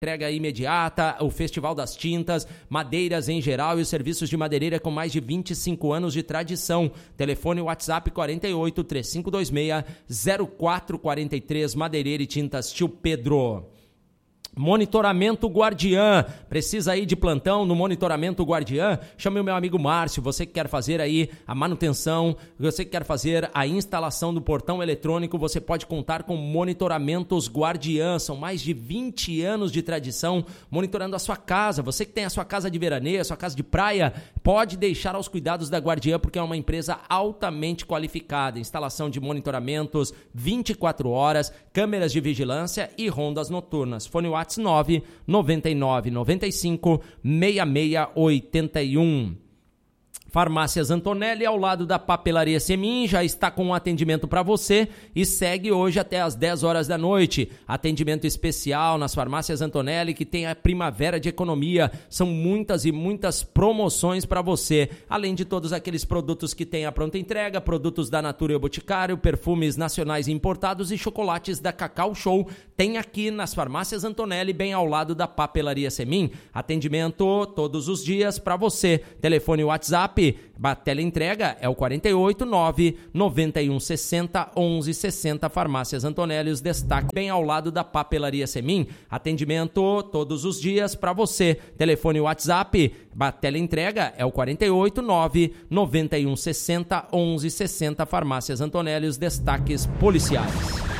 Entrega imediata, o Festival das Tintas, madeiras em geral e os serviços de madeireira com mais de 25 anos de tradição. Telefone WhatsApp 48 3526 0443, Madeireira e Tintas Tio Pedro. Monitoramento Guardiã, precisa aí de plantão no Monitoramento Guardiã? Chame o meu amigo Márcio, você que quer fazer aí a manutenção, você que quer fazer a instalação do portão eletrônico, você pode contar com Monitoramentos Guardiã, são mais de 20 anos de tradição monitorando a sua casa. Você que tem a sua casa de veraneio, a sua casa de praia, pode deixar aos cuidados da Guardiã, porque é uma empresa altamente qualificada, instalação de monitoramentos 24 horas, câmeras de vigilância e rondas noturnas. Fone WhatsApp 999 95 6681. Farmácias Antonelli, ao lado da Papelaria Semin, já está com um atendimento para você e segue hoje até às 10 horas da noite. Atendimento especial nas Farmácias Antonelli, que tem a Primavera de Economia. São muitas e muitas promoções para você, além de todos aqueles produtos que tem a pronta entrega, produtos da Natura e o Boticário, perfumes nacionais importados e chocolates da Cacau Show. Tem aqui nas Farmácias Antonelli, bem ao lado da Papelaria Semin. Atendimento todos os dias para você. Telefone WhatsApp, a teleentrega é o 489 9160 1160. Farmácias Antonelli, os destaques bem ao lado da Papelaria Semin. Atendimento todos os dias para você. Telefone WhatsApp, a teleentrega é o 489 9160 1160. Farmácias Antonelli, os destaques policiais.